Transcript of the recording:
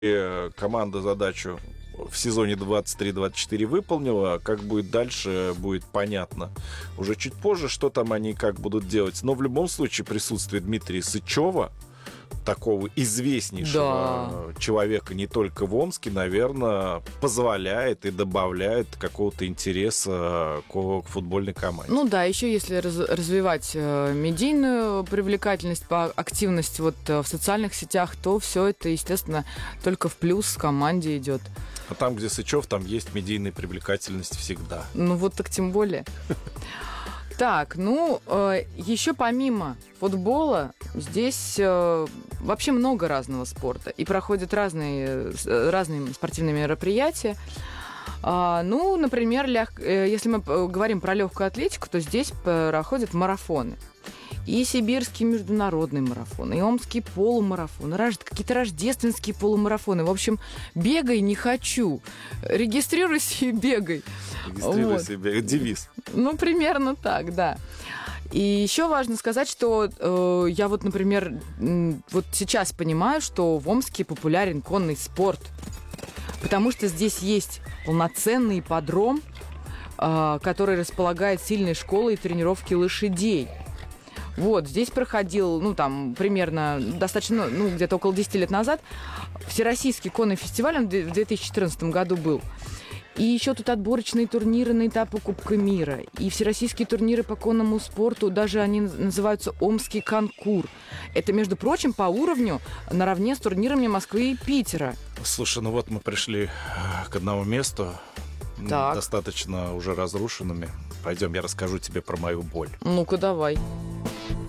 команда задачу в сезоне 23-24 выполнила. Как будет дальше, будет понятно уже чуть позже, что там они как будут делать. Но в любом случае присутствие Дмитрия Сычева, такого известнейшего человека не только в Омске, наверное, позволяет и добавляет какого-то интереса к футбольной команде. Ну да, еще если развивать медийную привлекательность по активности вот в социальных сетях, то все это, естественно, только в плюс команде идет. А там, где Сычев, там есть медийная привлекательность всегда. Ну вот так тем более. Так, еще помимо футбола здесь вообще много разного спорта. И проходят разные спортивные мероприятия. Например, если мы говорим про легкую атлетику, то здесь проходят марафоны. И сибирский международный марафон, и омский полумарафон, какие-то рождественские полумарафоны. В общем, бегай не хочу. Регистрируйся и бегай. Регистрируйся и бегай. Девиз. Примерно так, да. И еще важно сказать, что я например, сейчас понимаю, что в Омске популярен конный спорт. Потому что здесь есть полноценный ипподром, который располагает сильной школой тренировки лошадей. Здесь проходил, примерно, достаточно, где-то около 10 лет назад Всероссийский конный фестиваль, он в 2014 году был. И еще тут отборочные турниры на этапы Кубка мира. И всероссийские турниры по конному спорту, даже они называются «Омский конкур». Это, между прочим, по уровню наравне с турнирами Москвы и Питера. Слушай, мы пришли к одному месту, достаточно уже разрушенными. Пойдем, я расскажу тебе про мою боль. Ну-ка, давай.